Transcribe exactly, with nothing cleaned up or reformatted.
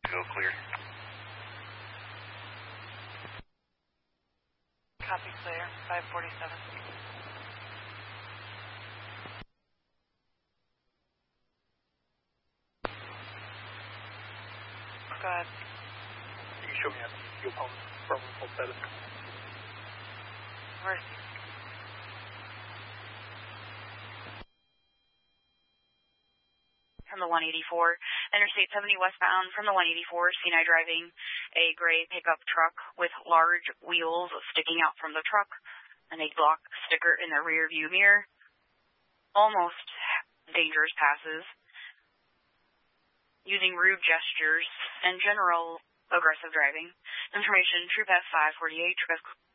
Go clear. Copy clear, five forty-seven. Go ahead. You can show me how the fuel pump from full status. Where's from the one eighty-four, Interstate seventy westbound from the one eighty-four, seen I driving a gray pickup truck with large wheels sticking out from the truck and a Glock sticker in the rear view mirror. Almost dangerous passes, using rude gestures, and general aggressive driving. Information, Troop F five forty-eight, Troop F